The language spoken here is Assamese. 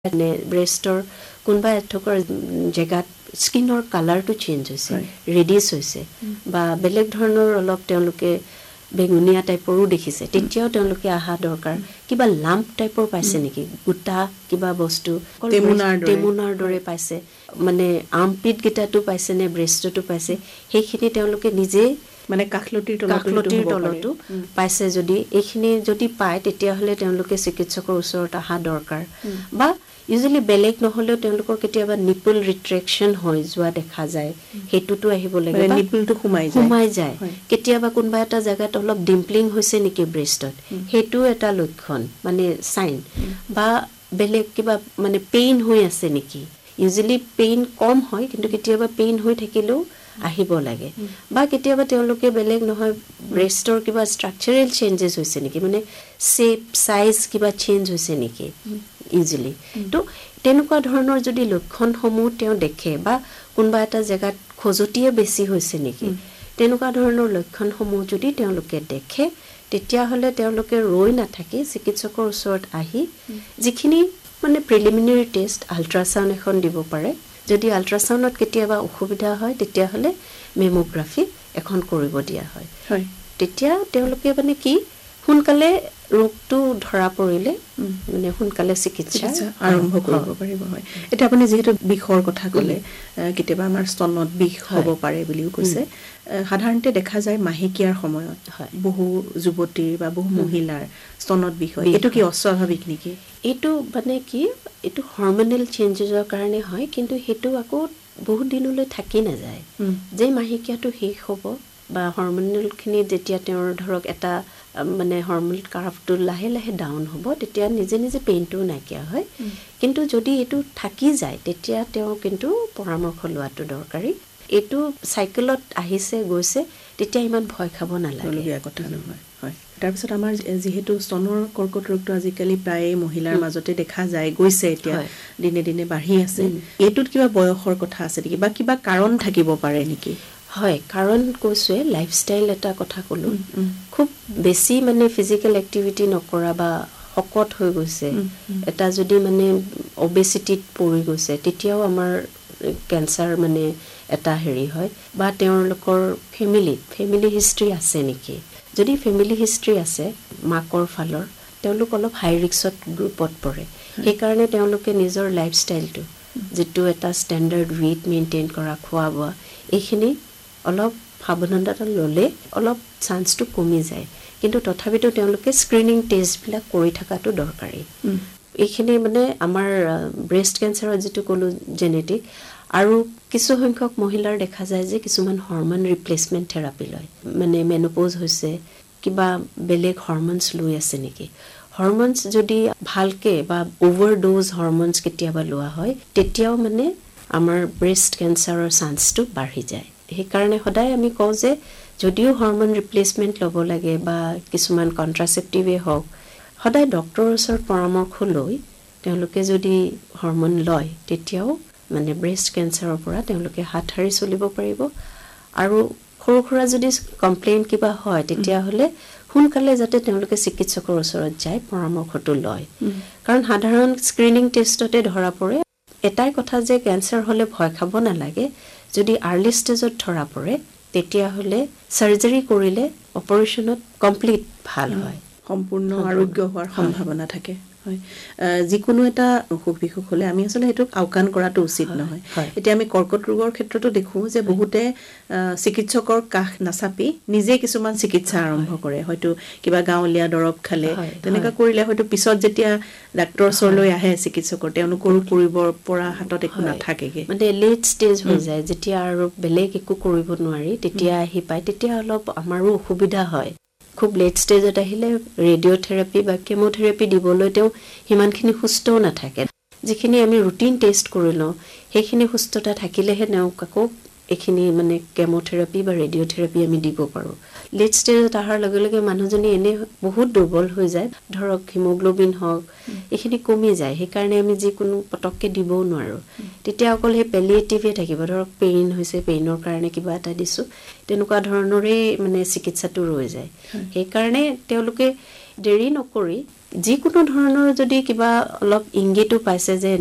ব্ৰেষ্টৰ কোনোবা এঠোকৰ জেগাত স্কিনৰ কালাৰটো চেঞ্জ হৈছে, ৰেডিছ হৈছে বা বেলেগ ধৰণৰ অলপ তেওঁলোকে বেঙুনীয়া টাইপৰো দেখিছে, তেতিয়াও তেওঁলোকে আহা দৰকাৰ। কিবা লাম্প টাইপৰ পাইছে নেকি, গোটা কিবা বস্তু টেমুনাৰ দৰে পাইছে, মানে আৰ্মপিটকেইটাতো পাইছে নে ব্ৰেষ্টতো পাইছে, সেইখিনি তেওঁলোকে নিজে মানে কাষলতিৰ তলতো পাইছে। যদি এইখিনি যদি পায় তেতিয়াহ'লে তেওঁলোকে চিকিৎসকৰ ওচৰত অহা দৰকাৰ। বা ইউজুৱেলি বেলেগ নহ'লেও তেওঁলোকৰ কেতিয়াবা নিপল ৰিট্ৰেকশ্যন হৈ যোৱা দেখা যায়, সেইটোতো আহিব লাগে, নিপলটো সোমাই যায়। কেতিয়াবা কোনোবা এটা জেগাত অলপ ডিম্পলিং হৈছে নেকি ব্ৰেষ্টত, সেইটো এটা লক্ষণ, মানে চাইন। বা বেলেগ কিবা মানে পেইন হৈ আছে নেকি, ইউজুৱেলি পেইন কম হয় কিন্তু কেতিয়াবা পেইন হৈ থাকিলেও আহিব লাগে। বা কেতিয়াবা তেওঁলোকে বেলেগ নহয় ব্ৰেষ্টৰ কিবা ষ্ট্ৰাকচাৰেল চেঞ্জেছ হৈছে নেকি, মানে শ্বেপ চাইজ কিবা চেঞ্জ হৈছে নেকি ইউজুৱেলি। তো তেনেকুৱা ধৰণৰ যদি লক্ষণসমূহ তেওঁ দেখে বা কোনোবা এটা জেগাত খজুতিয়ে বেছি হৈছে নেকি, তেনেকুৱা ধৰণৰ লক্ষণসমূহ যদি তেওঁলোকে দেখে তেতিয়াহ'লে তেওঁলোকে ৰৈ নাথাকি চিকিৎসকৰ ওচৰত আহি যিখিনি মানে প্ৰিলিমিনাৰী টেষ্ট আল্ট্ৰাচাউণ্ড এখন দিব পাৰে। যদি আল্ট্ৰাচাউণ্ডত কেতিয়াবা অসুবিধা হয় তেতিয়াহ'লে মেমোগ্ৰাফি এখন কৰিব দিয়া হয়। তেতিয়া তেওঁলোকে মানে কি সোনকালে ৰোগটো ধৰা পৰিলে মানে সোনকালে চিকিৎসা আৰম্ভ কৰিব পাৰিব। হয়, এতিয়া আপুনি যিহেতু বিষৰ কথা ক'লে, কেতিয়াবা আমাৰ স্তনত বিষ হ'ব পাৰে বুলিও কৈছে। সাধাৰণতে দেখা যায় মাহেকীয়াৰ সময়ত বহু যুৱতীৰ বা বহু মহিলাৰ স্তনত বিষ হয়, এইটো কি অস্বাভাৱিক নেকি? এইটো মানে কি, এইটো হৰমনেল চেঞ্জেছৰ কাৰণে হয়, কিন্তু সেইটো আকৌ বহুত দিনলৈ থাকি নাযায়। যে মাহেকীয়াটো শেষ হ'ব বা হৰমনেলখিনি যেতিয়া তেওঁৰ ধৰক এটা মানে হৰমনেল কাৰ্ভটো লাহে লাহে ডাউন হ'ব তেতিয়া নিজে নিজে পেইনটোও নাইকিয়া হয়। কিন্তু যদি এইটো থাকি যায় তেতিয়া তেওঁ কিন্তু পৰামৰ্শ লোৱাটো দৰকাৰী। এইটো চাইকেলত আহিছে গৈছে তেতিয়া ইমান ভয় খাব নালাগে, কথা নহয়। হয়, তাৰপিছত আমাৰ যিহেতু স্তনৰ কৰ্কট ৰোগটো আজিকালি প্ৰায়ে মহিলাৰ মাজতে দেখা যায়, গৈছে এতিয়া দিনে দিনে বাঢ়ি আছে। এইটোত কিবা বয়সৰ কথা আছে নেকি বা কিবা কাৰণ থাকিব পাৰে নেকি? হয়, কাৰণ কৈছোৱে লাইফষ্টাইল এটা কথা ক'লোঁ, খুব বেছি মানে ফিজিকেল এক্টিভিটি নকৰা বা শকত হৈ গৈছে, এটা যদি মানে অবেচিটিত পৰি গৈছে তেতিয়াও আমাৰ কেঞ্চাৰ মানে এটা হেৰি হয়। বা তেওঁলোকৰ ফেমিলি হিষ্ট্ৰী আছে নেকি, যদি ফেমিলি হিষ্ট্ৰী আছে মাকৰ ফালৰ, তেওঁলোক অলপ হাই ৰিস্কত গ্ৰুপত পৰে। সেইকাৰণে তেওঁলোকে নিজৰ লাইফষ্টাইলটো যিটো এটা ষ্টেণ্ডাৰ্ড ৱেইট মেইনটেইন কৰা, খোৱা বোৱা, এইখিনি অলপ সাৱধানতা ল'লে অলপ চান্সটো কমি যায়। কিন্তু তথাপিতো তেওঁলোকে স্ক্ৰিনিং টেষ্টবিলাক কৰি থকাটো দৰকাৰী। এইখিনি মানে আমাৰ ব্ৰেষ্ট কেঞ্চাৰৰ যিটো ক'লোঁ জেনেটিক, আৰু কিছু সংখ্যক মহিলাৰ দেখা যায় যে কিছুমান হৰমন ৰিপ্লেচমেণ্ট থেৰাপি লয়, মানে মেনোপজ হৈছে, কিবা বেলেগ হৰমনছ লৈ আছে নেকি। হৰমনছ যদি ভালকৈ বা অভাৰড'জ হৰমনছ কেতিয়াবা লোৱা হয় তেতিয়াও মানে আমাৰ ব্ৰেষ্ট কেঞ্চাৰৰ চান্সটো বাঢ়ি যায়। সেইকাৰণে সদায় আমি কওঁ যে যদিও হৰমন ৰিপ্লেচমেণ্ট ল'ব লাগে বা কিছুমান কণ্ট্ৰাচেপ্টিভেই হওক, সদায় ডক্তৰৰ ওচৰত পৰামৰ্শ লৈ তেওঁলোকে যদি হৰমন লয় তেতিয়াও মানে ব্ৰেষ্ট কেঞ্চাৰৰ পৰা তেওঁলোকে হাত সাৰি চলিব পাৰিব। আৰু সৰু সুৰা যদি কমপ্লেইন কিবা হয় তেতিয়াহ'লে সোনকালে যাতে তেওঁলোকে চিকিৎসকৰ ওচৰত যায় পৰামৰ্শটো লয়। কাৰণ সাধাৰণ স্ক্ৰিনিং টেষ্টতে ধৰা পৰে। এটাই কথা যে কেঞ্চাৰ হ'লে ভয় খাব নালাগে, যদি আৰ্লি ষ্টেজত ধৰা পৰে তেতিয়াহ'লে চাৰ্জাৰী কৰিলে অপাৰেশ্যনত কমপ্লিট ভাল হয়, সম্পূৰ্ণ আৰোগ্য হোৱাৰ সম্ভাৱনা থাকে। হয়, যিকোনো এটা অসুখ বিসুখ হ'লে আমি আচলতে সেইটোক আওকাণ কৰাটো উচিত নহয়। এতিয়া আমি কৰ্কট ৰোগৰ ক্ষেত্ৰতো দেখোঁ যে বহুতে চিকিৎসকৰ কাষ নাচাপি নিজে কিছুমান চিকিৎসা আৰম্ভ কৰে, হয়তো কিবা গাঁৱলীয়া দৰৱ খালে, তেনেকুৱা কৰিলে হয়তো পিছত যেতিয়া ডাক্তৰৰ ওচৰলৈ আহে চিকিৎসকৰ, তেওঁলোকৰো কৰিব পৰা হাতত একো নাথাকেগে, মানে লেট ষ্টেজ হৈ যায়। যেতিয়া আৰু বেলেগ একো কৰিব নোৱাৰি তেতিয়া আহি পায়, তেতিয়া অলপ আমাৰো অসুবিধা হয়। খুব লেট ষ্টেজত আহিলে ৰেডিঅ'থেৰাপি বা কেম'থেৰাপি দিবলৈ তেওঁ সিমানখিনি সুস্থও নাথাকে। যিখিনি আমি ৰুটিন টেষ্ট কৰি লওঁ সেইখিনি সুস্থতা থাকিলেহে তেওঁক আকৌ এইখিনি মানে কেম'থেৰাপি বা ৰেডিঅ'থেৰাপি আমি দিব পাৰোঁ। লেট ষ্টেজত অহাৰ লগে লগে মানুহজনী এনেই বহুত দুৰ্বল হৈ যায়, ধৰক হিমোগ্ল'বিন হওক এইখিনি কমি যায়, সেইকাৰণে আমি যিকোনো পটককৈ দিবও নোৱাৰোঁ। তেতিয়া অকল সেই পেলিয়েটিভে থাকিব, ধৰক পেইন হৈছে পেইনৰ কাৰণে কিবা এটা দিছোঁ, তেনেকুৱা ধৰণৰেই মানে চিকিৎসাটো ৰৈ যায়। সেইকাৰণে তেওঁলোকে দেৰি নকৰি যিকোনো ধৰণৰ যদি কিবা অলপ ইংগিতো পাইছে যে